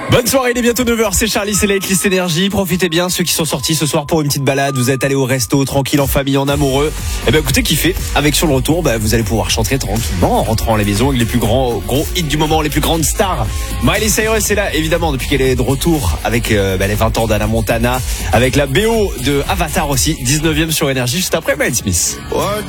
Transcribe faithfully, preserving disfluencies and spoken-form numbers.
Bonne soirée, il est bientôt neuf heures, c'est Charlie, c'est Late List Énergie. Profitez bien, ceux qui sont sortis ce soir pour une petite balade, vous êtes allés au resto, tranquille, en famille, en amoureux. Eh ben écoutez, kiffez. Avec sur le retour, bah, vous allez pouvoir chanter tranquillement en rentrant à la maison avec les plus grands gros hits du moment, les plus grandes stars. Miley Cyrus est là, évidemment, depuis qu'elle est de retour avec euh, bah, les vingt ans d'Anna Montana, avec la B O de Avatar aussi, dix-neuvième sur Énergie, juste après Matt Smith. What